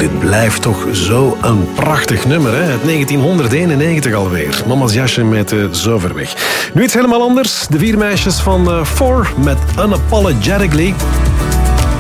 dit blijft toch zo een prachtig nummer, hè? Het 1991 alweer. Mama's jasje met Zo ver weg. Nu iets helemaal anders. De 4 meisjes van Four met Unapologetically.